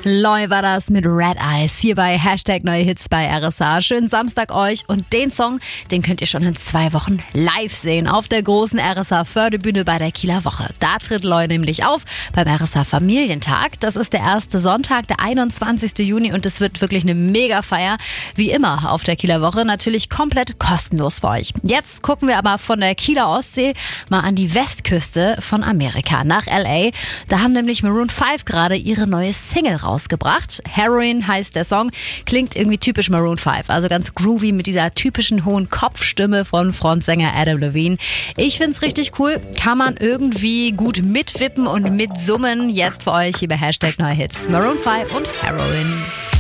Loy war das mit Red Eyes hier bei Hashtag Neue Hits bei RSA. Schönen Samstag euch und den Song, den könnt ihr schon in 2 Wochen live sehen auf der großen RSA Förderbühne bei der Kieler Woche. Da tritt Loy nämlich auf beim RSA Familientag. Das ist der erste Sonntag, der 21. Juni und es wird wirklich eine Mega-Feier. Wie immer auf der Kieler Woche, natürlich komplett kostenlos für euch. Jetzt gucken wir aber von der Kieler Ostsee mal an die Westküste von Amerika, nach L.A. Da haben nämlich Maroon 5 gerade ihre neue Single rausgebracht. Heroin heißt der Song, klingt irgendwie typisch Maroon 5, also ganz groovy mit dieser typischen hohen Kopfstimme von Frontsänger Adam Levine. Ich find's richtig cool, kann man irgendwie gut mitwippen und mitsummen. Jetzt für euch hier bei Hashtag Neue Hits. Maroon 5 und Heroin.